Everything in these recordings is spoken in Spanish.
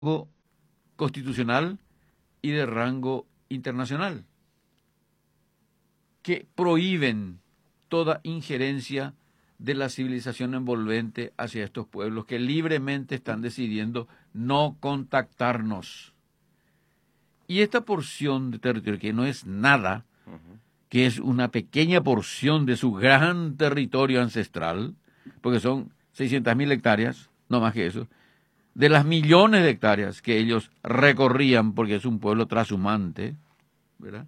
rango constitucional y de rango internacional, que prohíben toda injerencia de la civilización envolvente hacia estos pueblos que libremente están decidiendo no contactarnos. Y esta porción de territorio, que no es nada, que es una pequeña porción de su gran territorio ancestral, porque son 600.000 hectáreas, no más que eso, de las millones de hectáreas que ellos recorrían, porque es un pueblo trashumante, ¿verdad?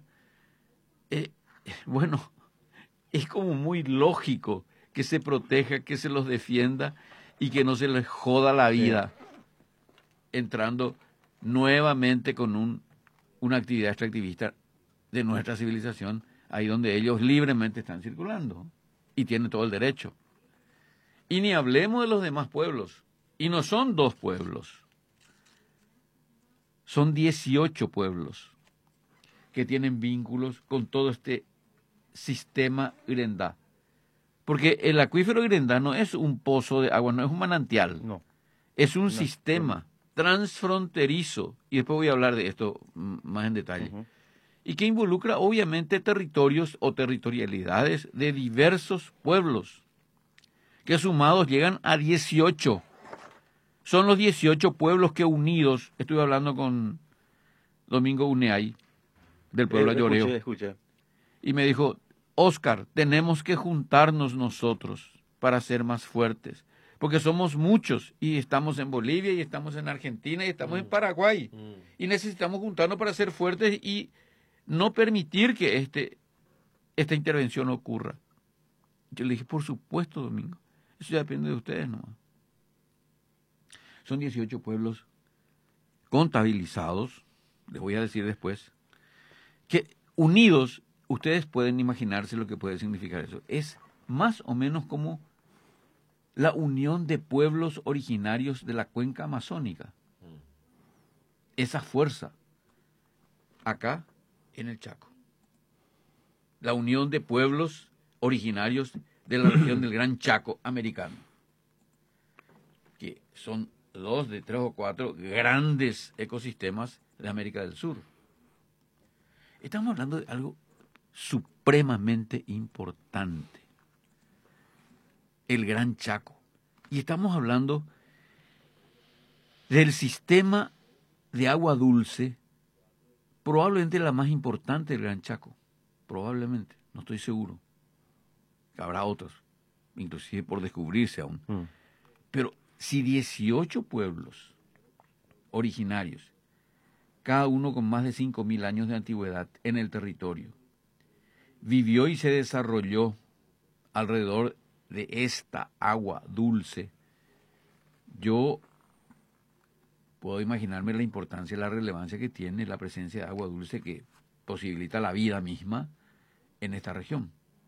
Bueno, es como muy lógico que se proteja, que se los defienda y que no se les joda la vida, entrando nuevamente con una actividad extractivista de nuestra civilización, ahí donde ellos libremente están circulando y tienen todo el derecho. Y ni hablemos de los demás pueblos, y no son 2 pueblos, son 18 pueblos que tienen vínculos con todo este sistema Irendá. Porque el acuífero Irendá no es un pozo de agua, no es un manantial, No. es un sistema transfronterizo, y después voy a hablar de esto más en detalle, y que involucra obviamente territorios o territorialidades de diversos pueblos, que sumados llegan a 18. Son los 18 pueblos que unidos, estuve hablando con Domingo Uneay, del pueblo Ayoreo, Escuché. y me dijo, Oscar, tenemos que juntarnos nosotros para ser más fuertes, porque somos muchos, y estamos en Bolivia, y estamos en Argentina, y estamos en Paraguay, y necesitamos juntarnos para ser fuertes y no permitir que esta intervención ocurra. Yo le dije, por supuesto, Domingo, eso ya depende de ustedes nomás. Son 18 pueblos contabilizados, les voy a decir después, que unidos, ustedes pueden imaginarse lo que puede significar eso. Es más o menos como la unión de pueblos originarios de la cuenca amazónica. Esa fuerza, acá en el Chaco. La unión de pueblos originarios de la región del Gran Chaco americano, que son 2 de 3 o 4 grandes ecosistemas de América del Sur. Estamos hablando de algo supremamente importante, el Gran Chaco. Y estamos hablando del sistema de agua dulce, probablemente la más importante del Gran Chaco, probablemente, no estoy seguro. Habrá otros, inclusive por descubrirse aún. Pero si 18 pueblos originarios, cada uno con más de 5.000 años de antigüedad en el territorio, vivió y se desarrolló alrededor de esta agua dulce, yo puedo imaginarme la importancia y la relevancia que tiene la presencia de agua dulce que posibilita la vida misma en esta región.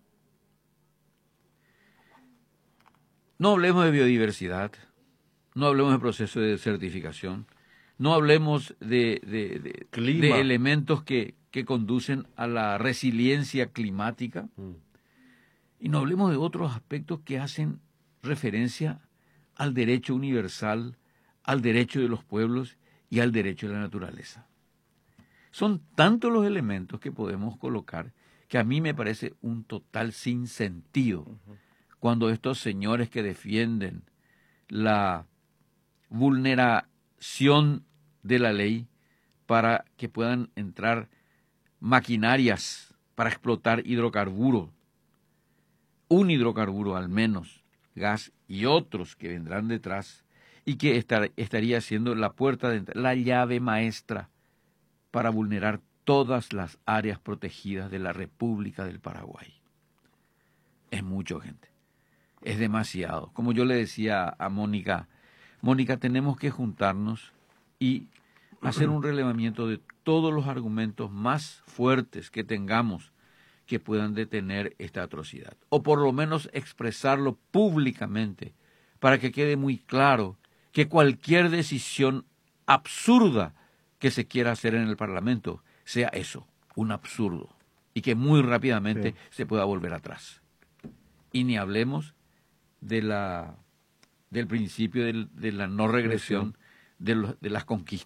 No hablemos de biodiversidad, no hablemos de proceso de desertificación, no hablemos de elementos que conducen a la resiliencia climática, y no hablemos de otros aspectos que hacen referencia al derecho universal, al derecho de los pueblos y al derecho de la naturaleza. Son tantos los elementos que podemos colocar que a mí me parece un total sinsentido cuando estos señores que defienden la vulneración de la ley para que puedan entrar maquinarias para explotar hidrocarburos, un hidrocarburo al menos, gas y otros que vendrán detrás, y que estaría siendo la puerta de entrada, la llave maestra para vulnerar todas las áreas protegidas de la República del Paraguay. Es mucho, gente. Es demasiado. Como yo le decía a Mónica, tenemos que juntarnos y hacer un relevamiento de todos los argumentos más fuertes que tengamos que puedan detener esta atrocidad. O por lo menos expresarlo públicamente para que quede muy claro que cualquier decisión absurda que se quiera hacer en el Parlamento sea eso, un absurdo, y que muy rápidamente se pueda volver atrás. Y ni hablemos del principio de la no regresión de las conquistas.